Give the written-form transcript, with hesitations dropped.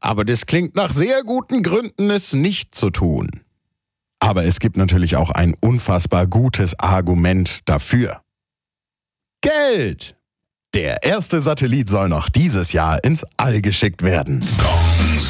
aber das klingt nach sehr guten Gründen, es nicht zu tun. Aber es gibt natürlich auch ein unfassbar gutes Argument dafür. Geld! Der erste Satellit soll noch dieses Jahr ins All geschickt werden.